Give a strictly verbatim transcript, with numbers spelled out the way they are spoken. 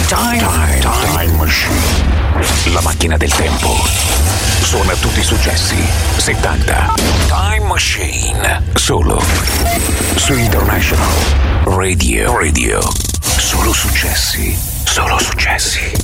Time, time, time machine. La macchina del tempo. Suona tutti i successi settanta. Time Machine. Solo su International Radio. Radio. Solo successi. Solo successi.